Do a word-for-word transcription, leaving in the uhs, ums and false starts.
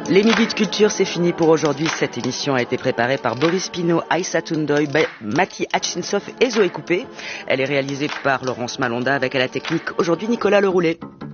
Les Midis de Culture, c'est fini pour aujourd'hui. Cette émission a été préparée par Boris Pinault, Aïssa Toundoy, Mati Hutchinsov et Zoé Coupé. Elle est réalisée par Laurence Malonda avec à la technique aujourd'hui Nicolas Leroulet.